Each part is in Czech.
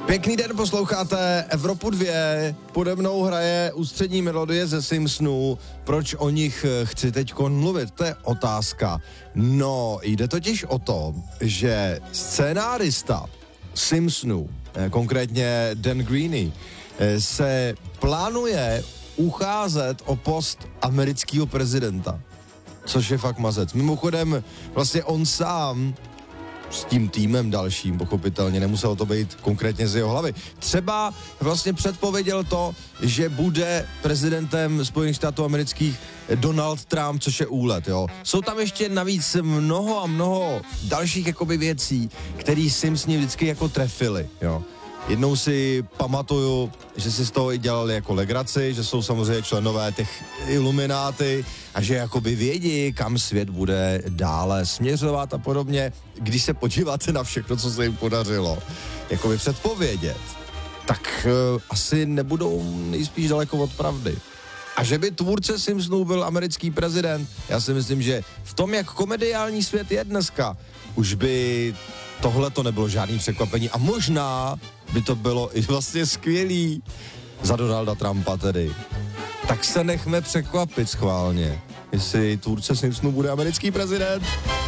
Pěkný den, posloucháte Evropu 2, pode mnou hraje ústřední melodie ze Simpsonů. Proč o nich chci teďkon mluvit? To je otázka. No, jde totiž o to, že scénárista Simpsonů, konkrétně Dan Greeny, se plánuje ucházet o post amerického prezidenta, což je fakt mazec. Mimochodem, vlastně on sám s tím týmem dalším, pochopitelně, nemuselo to být konkrétně z jeho hlavy. Třeba vlastně předpověděl to, že bude prezidentem Spojených států amerických Donald Trump, což je úlet, jo. Jsou tam ještě navíc mnoho a mnoho dalších jakoby věcí, který Simpsoni vždycky jako trefili, jo. Jednou si pamatuju, že si z toho i dělali jako legraci, že jsou samozřejmě členové těch Illumináty a že jakoby vědí, kam svět bude dále směřovat a podobně. Když se podíváte na všechno, co se jim podařilo jakoby předpovědět, tak asi nebudou nejspíš daleko od pravdy. A že by tvůrce Simpsonů byl americký prezident, já si myslím, že v tom, jak komediální svět je dneska, už by tohle to nebylo žádný překvapení a možná by to bylo i vlastně skvělý za Donalda Trumpa tedy. Tak se nechme překvapit schválně, jestli tvůrce Simpsonů bude americký prezident.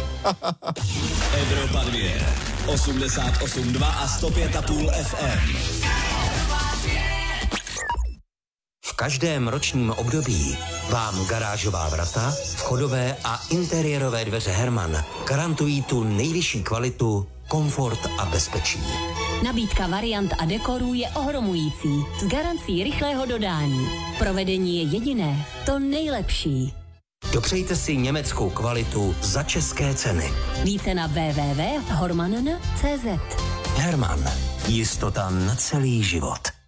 Evropa 2, 88,2 a 105,5 FM. V každém ročním období vám garážová vrata, vchodové a interiérové dveře Herman garantují tu nejvyšší kvalitu, komfort a bezpečí. Nabídka variant a dekorů je ohromující, s garancí rychlého dodání. Provedení je jediné, to nejlepší. Dopřejte si německou kvalitu za české ceny. Více na www.hormann.cz. Herman. Jistota na celý život.